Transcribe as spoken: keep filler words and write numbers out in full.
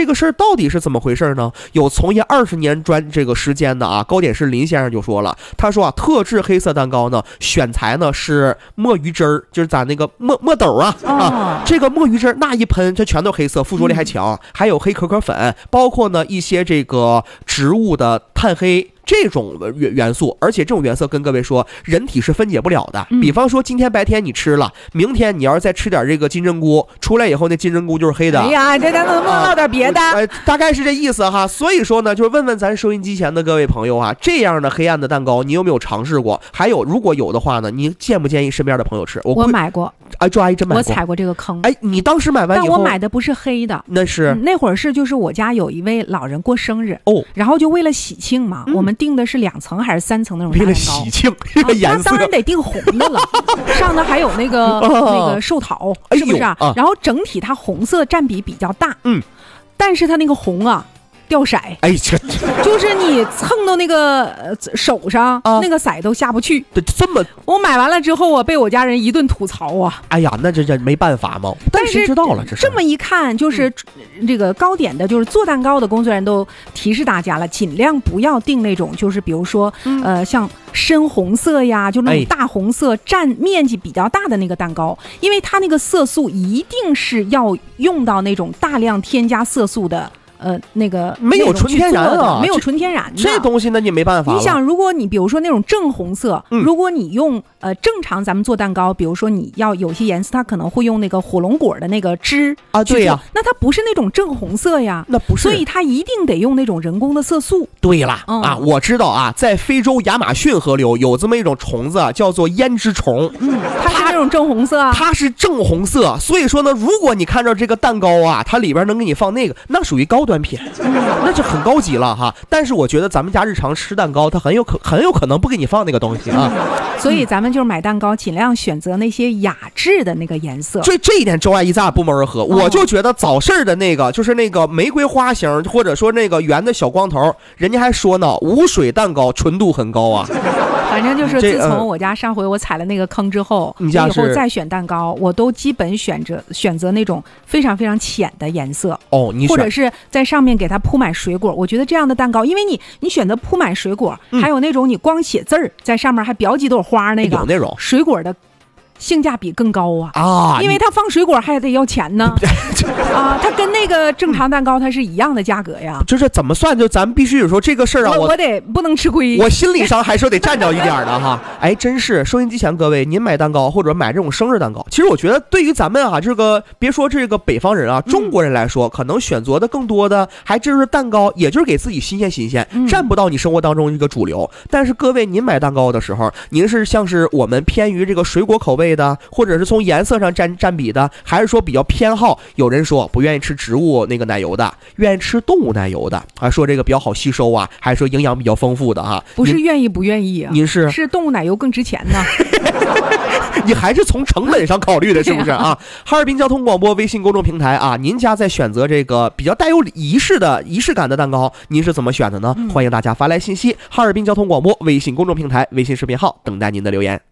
个事儿到底是怎么回事呢？有从业二十年专这个时间的啊，糕点师林先生就说了，他说啊，特制黑色蛋糕呢，选材呢是墨鱼汁儿，就是咱那个墨墨斗啊、哦、啊，这个墨鱼汁那一喷，它全都黑色，附着力还强、嗯，还有黑可可粉，包括呢一些这个植物的炭黑。这种元元素，而且这种元素跟各位说，人体是分解不了的。比方说，今天白天你吃了，明天你要是再吃点这个金针菇，出来以后那金针菇就是黑的。 哎呀，这咱能不能唠点别的？ 呃，大概是这意思哈。所以说呢，就是问问咱收音机前的各位朋友啊，这样的黑暗的蛋糕，你有没有尝试过？还有，如果有的话呢，你建不建议身边的朋友吃？我我买过， 哎，周阿姨真买过， 我踩过这个坑。 哎，你当时买完以后， 但我买的不是黑的， 那是、 嗯、那会儿是就是我家有一位老人过生日哦， 然后就为了喜庆嘛，嗯、我们订的是两层还是三层那种大蛋糕？ 为了喜庆，这个颜色、啊、 那当然得订红的了，上头还有那个、哦、那个寿桃，是不是啊、哎？然后整体它红色占比比较大， 嗯， 但是它那个红啊。掉色， 哎，这就是你蹭到那个、呃、手上、啊，那个色都下不去。 这么， 我买完了之后，我被我家人一顿吐槽啊！ 哎呀，那这这没办法嘛。但是知道了，这是这么一看，就是这个糕点的，就是做蛋糕的工作人员都提示大家了，尽量不要订那种，就是比如说、嗯、呃，像深红色呀，就那种大红色、哎、占面积比较大的那个蛋糕，因为它那个色素一定是要用到那种大量添加色素的。呃，那个没有纯天然啊， 没有纯天然的这东西呢，你没办法。 你想，如果你比如说那种正红色，嗯、如果你用呃正常咱们做蛋糕，比如说你要有些颜色，它可能会用那个火龙果的那个汁啊，对呀、啊， 那它不是那种正红色呀， 那不是， 所以它一定得用那种人工的色素。 对了、嗯、啊，我知道啊，在非洲亚马逊河流有这么一种虫子，叫做胭脂虫， 嗯，它是那种正红色啊， 它是正红色，所以说呢，如果你看到这个蛋糕啊，它里边能给你放那个，那属于高端品。嗯那就很高级了哈，但是我觉得咱们家日常吃蛋糕，它很有可很有可能不给你放那个东西啊。 嗯、所以咱们就是买蛋糕，尽量选择那些雅致的那个颜色。 这这一点，周阿姨咱俩不谋而合。哦、我就觉得早市的那个，就是那个玫瑰花型，或者说那个圆的小光头，人家还说呢，无水蛋糕纯度很高啊。 反正就是自从我家上回我踩了那个坑之后， 你以后再选蛋糕，我都基本选择选择那种非常非常浅的颜色哦，你或者是在上面给它铺满水果。我觉得这样的蛋糕，因为你你选择铺满水果、嗯，还有那种你光写字儿在上面还标几朵花那个， 有那种水果的。性价比更高啊啊！ 因为它放水果还得要钱呢啊！它跟那个正常蛋糕它是一样的价格呀。 就是怎么算，就咱们必须有时候这个事儿啊， 我我得不能吃亏， 我心理上还是得占着一点的哈。哎，真是收音机前各位，您买蛋糕或者买这种生日蛋糕，其实我觉得对于咱们啊，这个别说这个北方人啊，中国人来说，嗯、可能选择的更多的还就是蛋糕，也就是给自己新鲜新鲜， 嗯、 占不到你生活当中一个主流。但是各位，您买蛋糕的时候，您是像是我们偏于这个水果口味的，或者是从颜色上占占比的，还是说比较偏好？有人说不愿意吃植物那个奶油的，愿意吃动物奶油的，还说这个比较好吸收啊，还是说营养比较丰富的哈？ 不是愿意不愿意啊？ 您是是动物奶油更值钱呢？ 你还是从成本上考虑的，是不是啊？哈尔滨交通广播微信公众平台啊，您家在选择这个比较带有仪式的仪式感的蛋糕，您是怎么选的呢？嗯、欢迎大家发来信息，哈尔滨交通广播微信公众平台微信视频号等待您的留言。